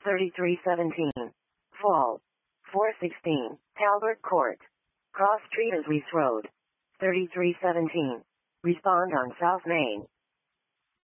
3317. Fall. 416. Talbot Court. Cross Street as Reese Road. 3317. Respond on South Main.